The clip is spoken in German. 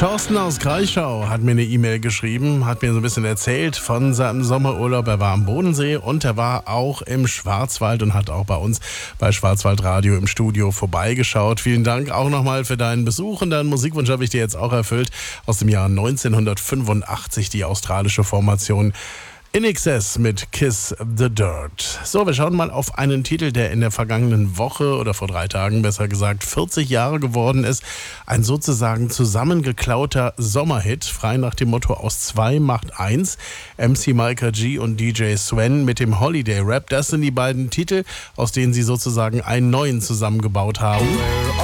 Thorsten aus Kraichau hat mir eine E-Mail geschrieben, hat mir so ein bisschen erzählt von seinem Sommerurlaub. Er war am Bodensee und er war auch im Schwarzwald und hat auch bei uns bei Schwarzwaldradio im Studio vorbeigeschaut. Vielen Dank auch nochmal für deinen Besuch und deinen Musikwunsch habe ich dir jetzt auch erfüllt. Aus dem Jahr 1985 die australische Formation INXS mit Kiss the Dirt. So, wir schauen mal auf einen Titel, der in der vergangenen Woche oder vor 3 Tagen besser gesagt 40 Jahre geworden ist. Ein sozusagen zusammengeklauter Sommerhit, frei nach dem Motto aus 2 macht 1. MC Micah G und DJ Sven mit dem Holiday Rap. Das sind die beiden Titel, aus denen sie sozusagen einen neuen zusammengebaut haben.